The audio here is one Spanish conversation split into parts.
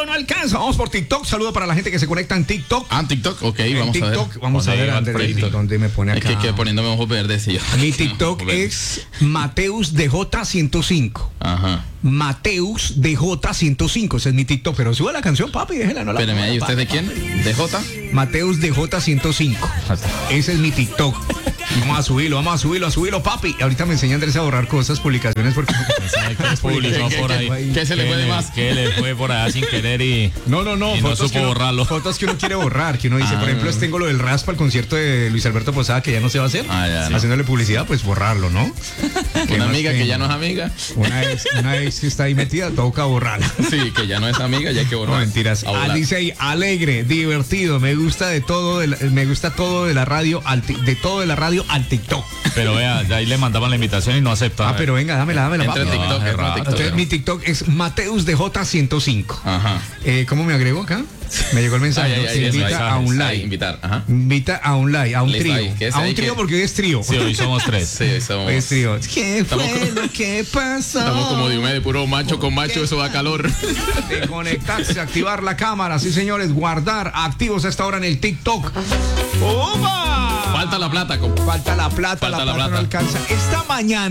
no alcanza. Vamos por TikTok. Saludo para la gente que se conecta en TikTok. TikTok, ok, en TikTok, vamos a ver dónde me pone acá. Es que poniéndome ojos verdes y yo. Mi TikTok es Mateus DJ105. Ajá. Mateus DJ105, ese es mi TikTok, pero suba la canción, papi, déjela, no la. Espérame, ¿y usted de quién? ¿De J? Mateus DJ105. Ese es mi TikTok. Vamos a subirlo, papi. Ahorita me enseña Andrés a borrar cosas, publicaciones, porque publicó por ahí. ¿Qué se le fue de más? Que le fue por allá sin querer y no supo borrarlo. Fotos que uno quiere borrar, que uno dice, por ejemplo, tengo lo del Raspa, el concierto de Luis Alberto Posada, que ya no se va a hacer. Haciéndole publicidad, pues borrarlo, ¿no? Una amiga que ya no es amiga. Una ex que está ahí metida, toca borrarla. Sí, que ya no es amiga, ya hay que borrar. No, mentiras. Dice ahí, alegre, divertido, me gusta todo de la radio al TikTok. Pero vea, ya ahí le mandaban la invitación y no aceptaba. Pero venga, dámela. TikTok. Entonces, mi TikTok es Mateus DJ105. Ajá. ¿Cómo me agrego acá? Me llegó el mensaje. Invita a un live. Invita a un live, a un trío. A un trío porque hoy es trío. Sí, hoy somos tres. Sí, somos. Hoy es trío. ¿Qué fue lo que pasó? Estamos como de puro macho con macho, eso da calor. De conectarse, activar la cámara, sí señores, guardar, activos a esta hora en el TikTok. ¡Opa! Falta la plata, Falta la plata no alcanza. Esta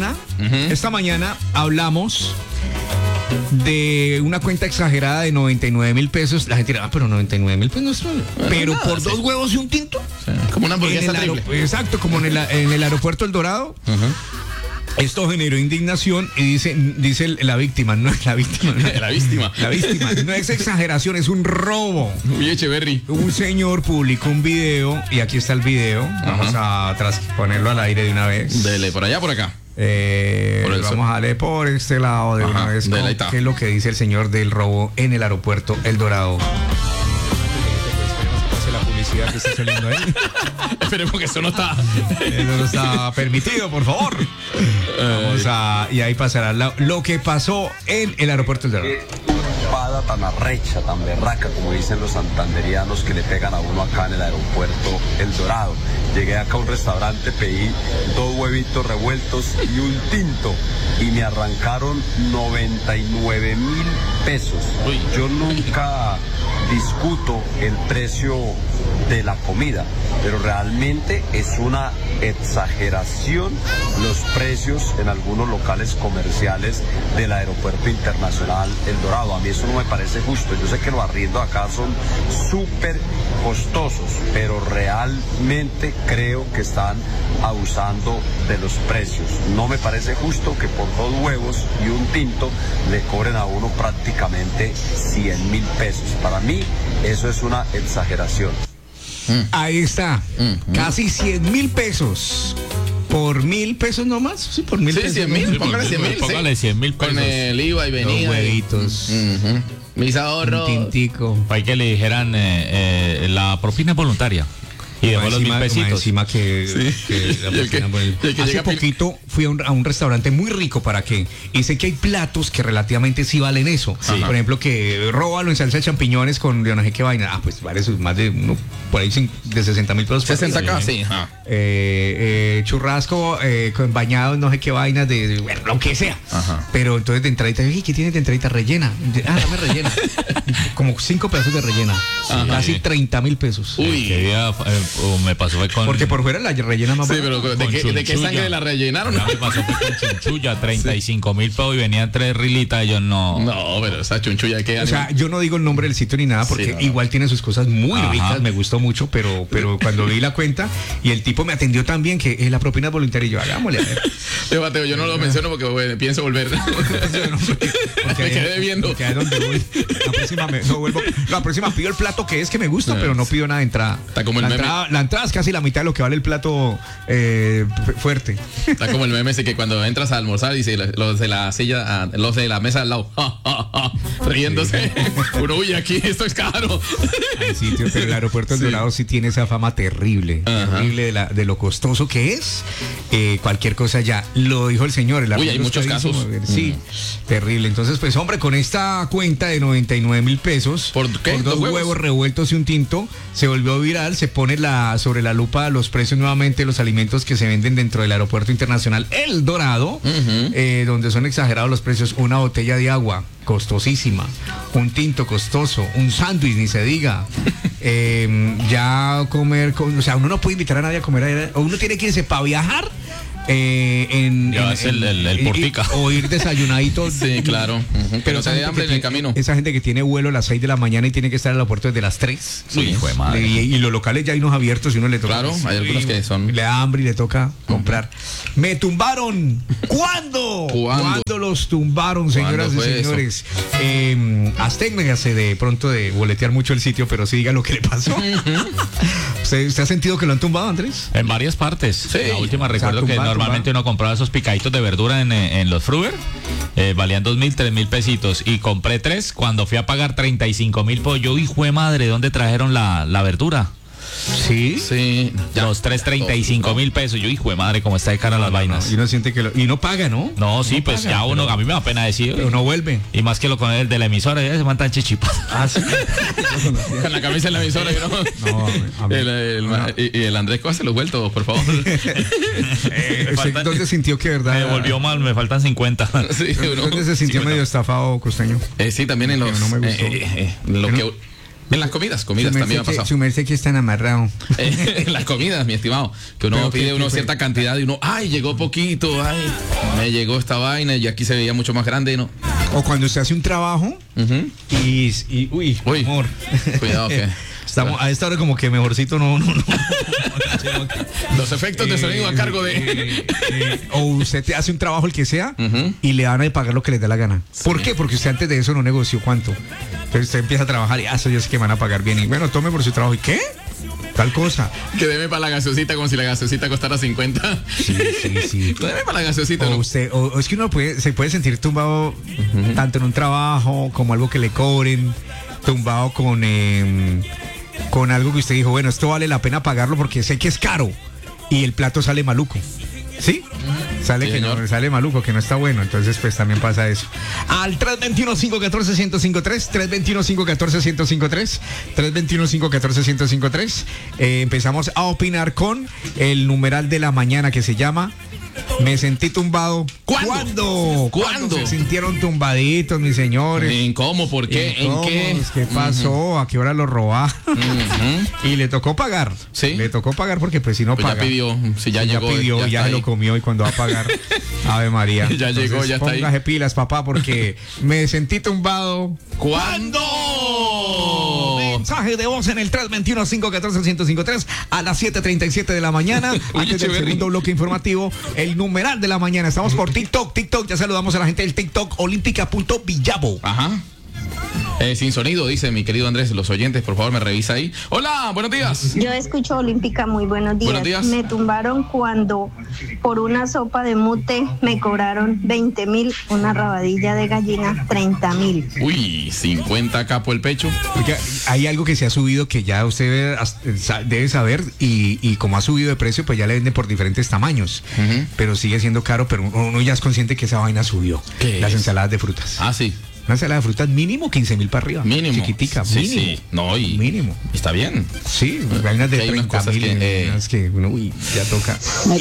mañana hablamos de una cuenta exagerada de 99,000 pesos. La gente dirá, pero 99,000 pesos no es. Pero por 2 huevos y un tinto. Sí, como una hamburguesa triple. Exacto, como en el aeropuerto El Dorado. Esto generó indignación y dice la víctima, no es la víctima. La víctima. No es exageración, es un robo. Uy, Echeverry. Un señor publicó un video y aquí está el video. Vamos a ponerlo al aire de una vez. Dele, por allá, por acá. Vamos a darle por este lado de una vez. ¿Qué es lo que dice el señor del robo en el aeropuerto El Dorado? La publicidad que está saliendo ahí. Esperemos que eso no está permitido, por favor. Y ahí pasará lo que pasó en el aeropuerto del Dorado. Tan arrecha, tan berraca, como dicen los santanderianos, que le pegan a uno acá en el aeropuerto El Dorado. Llegué acá a un restaurante, pedí 2 huevitos revueltos y un tinto y me arrancaron 99,000 pesos. Yo nunca discuto el precio de la comida, pero realmente es una exageración los precios en algunos locales comerciales del aeropuerto internacional El Dorado. A mí eso no me parece justo. Yo sé que los arriendos acá son súper costosos, pero realmente creo que están abusando de los precios. No me parece justo que por 2 huevos y un tinto le cobren a uno prácticamente 100,000 pesos. Para mí eso es una exageración. Ahí está, casi 100,000 pesos. ¿Por 1,000 pesos nomás? Sí, por 1,000 pesos. 100,000, póngale 100,000. Póngale 100,000 pesos. Con el IVA y venía. 2 huevitos. Mis ahorros. Un tintico. Para que le dijeran la propina es voluntaria. Y dejó los 1,000 pesitos. Encima hace poquito fui a un restaurante muy rico y sé que hay platos que relativamente sí valen eso. Sí. Por ejemplo, que róbalo en salsa de champiñones con yo no sé qué vaina. Pues vale más de por ahí de 60,000 pesos. 60K, sí. Churrasco con bañados, no sé qué vaina, bueno, lo que sea. Pero entonces de entradita, ¿qué tienes de entradita? Rellena. Dame rellena. Como 5 pedazos de rellena. Casi 30,000 pesos. Uy, qué día me pasó fue con. Porque por fuera la rellena más. Sí, pero ¿de qué sangre la rellenaron? Me pasó fue con chunchulla, 35,000 pesos y venían 3 rilitas y yo no. No, pero esa chunchulla que. O sea, yo no digo el nombre del sitio ni nada porque igual tiene sus cosas muy ricas, me gustó mucho, pero cuando vi la cuenta y el tipo me atendió tan bien que la propina es voluntaria y yo, hagámosle a ver. Mateo, yo no lo menciono porque pienso volver. Me quedé viendo. Porque ahí donde voy. La próxima pido el plato que me gusta, pero no pido nada de entrada. Está como el meme. La entrada es casi la mitad de lo que vale el plato fuerte. Está como el meme ese que cuando entras a almorzar dice los de la silla, los de la mesa al lado, riéndose. Uno, uy, aquí esto es caro. Ay, sí, tío, pero el aeropuerto del Dorado sí tiene esa fama terrible de lo costoso que es. Cualquier cosa ya, lo dijo el señor. Uy, hay muchos casos. Sí, terrible. Entonces, pues, hombre, con esta cuenta de 99,000 pesos, ¿por qué? Por 2 huevos revueltos y un tinto, se volvió viral, se pone sobre la lupa los precios nuevamente de los alimentos que se venden dentro del Aeropuerto Internacional El Dorado, donde son exagerados los precios. Una botella de agua costosísima, un tinto costoso, un sándwich, ni se diga. Ya comer, o sea, uno no puede invitar a nadie a comer, uno tiene que irse para viajar. El portica. O ir desayunadito. Sí, claro. Pero se da hambre en el camino. Esa gente que tiene vuelo a las 6 de la mañana y tiene que estar en el aeropuerto desde las 3. Sí, hijo de madre. Y los locales ya hay unos abiertos y uno le toca. Claro, hay algunos que son. Le da hambre y le toca comprar. ¡Me tumbaron! ¿Cuándo? ¿Cuándo los tumbaron, señoras y señores? Absténganse de pronto de boletear mucho el sitio, pero sí diga lo que le pasó. ¿Usted ha sentido que lo han tumbado, Andrés? En varias partes. Sí. La última recuerdo que normalmente uno compraba esos picaditos de verdura en los Fruver, valían 2.000, 3.000 pesitos, y compré 3 cuando fui a pagar 35.000, pues yo, hijo de madre, ¿dónde trajeron la verdura? Sí. Sí. Los 3, 35.000 pesos. Yo, hijo de madre, cómo está de cara las vainas. Y uno siente que y no paga, ¿no? No, sí, no pues paga, ya uno, a mí me da pena decir. Pero no vuelve. Y más que lo con el de la emisora, ya se mandan chichipas. Ah, sí. Con la camisa en la emisora, ¿no? No, a mí. Y el Andrés, ¿cuál se los vueltos, por favor? ¿Dónde sintió que verdad? Me volvió mal, me faltan 50. Sí, ¿Dónde se sintió 50. medio estafado, costeño? Sí, también en los. No me gustó. En las comidas también me ha pasado. Su merced que es tan amarrado. En las comidas, mi estimado, que uno pide cierta cantidad y uno, ay, llegó poquito, ay, me llegó esta vaina y aquí se veía mucho más grande, ¿no? O cuando usted hace un trabajo y uy, amor. Cuidado que estamos a esta hora como que mejorcito no. Los efectos de sonido a cargo de o usted te hace un trabajo el que sea y le van a pagar lo que les da la gana. Sí. ¿Por qué? Porque usted antes de eso no negoció cuánto. Entonces usted empieza a trabajar y eso yo sé que me van a pagar bien. Y bueno, tome por su trabajo. ¿Y qué? Tal cosa. que deme para la gaseosita como si la gaseosita costara 50. Sí. Deme para la gaseosita. O es que uno se puede sentir tumbado tanto en un trabajo como algo que le cobren, tumbado con algo que usted dijo, bueno, esto vale la pena pagarlo porque sé que es caro y el plato sale maluco. ¿Sí? Sale Sí, que señor. no, sale maluco, que no está bueno. Entonces, pues también pasa eso. Al 321-514-1053, 321-514-1053, 321-514-1053. Empezamos a opinar con el numeral de la mañana que se llama Me sentí tumbado. ¿Cuándo? ¿Cuándo se sintieron tumbaditos, mis señores? ¿En cómo? ¿Por qué? ¿En qué? ¿Qué pasó? ¿A qué hora lo robaron? Y le tocó pagar. Sí. Le tocó pagar porque pues si no Pues paga. ya pidió, si ya llegó, pidió, ya está se lo ahí. comió y cuando va a pagar, Ave María. Ya llegó, ya está ahí. Póngase pilas, papá, porque me sentí tumbado. ¿Cuándo? Mensaje de voz en el 321-514-1053 a las 7:37 de la mañana. Antes del Echeverry. segundo bloque informativo, el numeral de la mañana. Estamos por TikTok. Ya saludamos a la gente del TikTok, olímpica.villavo. Ajá. Sin sonido, dice mi querido Andrés. Los oyentes, por favor, me revisa ahí. Hola, buenos días. Yo escucho Olímpica, muy buenos días. Buenos días. Me tumbaron cuando por una sopa de mute me cobraron 20.000, una rabadilla de gallina 30.000. Uy, 50 acá por el pecho. Porque hay algo que se ha subido que ya usted debe saber y como ha subido de precio, pues ya le venden por diferentes tamaños. Pero sigue siendo caro, pero uno ya es consciente que esa vaina subió. ¿Qué Las es? ensaladas de frutas. Ah, sí. Una ensalada de frutas mínimo 15.000 para arriba. Mínimo. Chiquitica, Sí, mínimo. sí. No, y Mínimo. Está bien. Sí, hay unas de Hay unas 30.000, cosas que, unas que uno, uy, ya toca. Me